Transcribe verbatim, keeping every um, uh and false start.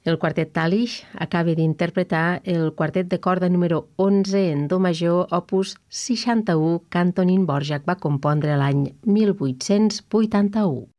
El quartet Talich acaba d'interpretar el quartet de corda número onze en do major, opus seixanta-u, que Antonín Dvořák va compondre l'any mil vuit-cents vuitanta-u.